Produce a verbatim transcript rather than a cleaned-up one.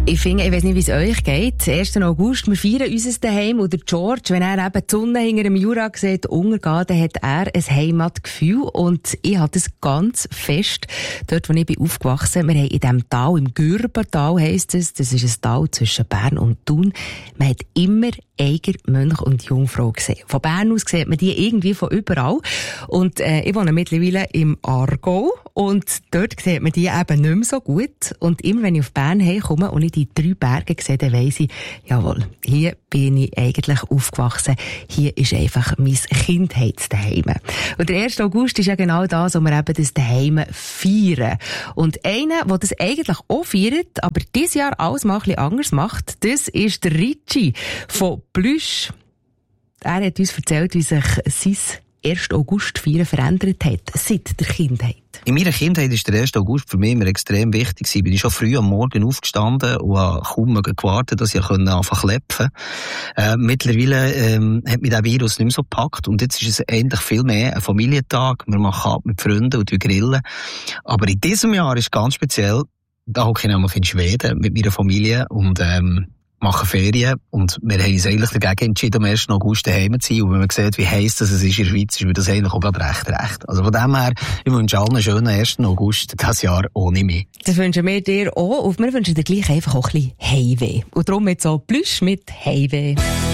Ich finde, ich weiss nicht, wie es euch geht. ersten August, wir feiern unser Daheim und der George, wenn er eben die Sonne hinter dem Jura sieht, untergehen, dann hat er ein Heimatgefühl und ich habe das ganz fest. Dort, wo ich bin aufgewachsen, wir haben in diesem Tal, im Gürbental heisst es, das ist ein Tal zwischen Bern und Thun, man hat immer Eiger, Mönch und Jungfrau gesehen. Von Bern aus sieht man die irgendwie von überall. Und äh, ich wohne mittlerweile im Aargau und dort sieht man die eben nicht mehr so gut. Und immer wenn ich auf Bern heimkomme und ich die drei Berge sehe, dann weiss ich, jawohl, hier bin ich eigentlich aufgewachsen. Hier ist einfach mein Kindheitsdaheim. Und der erste August ist ja genau das, wo wir eben das Daheim feiern. Und einer, der das eigentlich auch feiert, aber dieses Jahr alles mal ein bisschen anders macht, das ist der Ricci von Plüsch. Er hat uns erzählt, wie sich sein ersten August feiern verändert hat, seit der Kindheit. In meiner Kindheit war der erste August für mich immer extrem wichtig. Ich bin schon früh am Morgen aufgestanden und habe kaum gewartet, dass ich anfangen konnte. Äh, mittlerweile ähm, hat mich der Virus nicht mehr so gepackt und jetzt ist es eigentlich viel mehr ein Familientag. Wir machen ab mit Freunden und wir grillen. Aber in diesem Jahr ist ganz speziell, da hocke ich nämlich in Schweden mit meiner Familie und ähm, machen Ferien und wir haben uns eigentlich dagegen entschieden, am ersten August daheim zu sein. Und wenn man sieht, wie heiß das ist in der Schweiz, ist mir das eigentlich auch gerade recht recht. Also von dem her, ich wünsche allen einen schönen ersten August, dieses Jahr ohne mich. Das wünschen wir dir auch und wir wünschen dir gleich einfach auch ein bisschen Heimweh. Und darum jetzt so Plüsch mit Heimweh.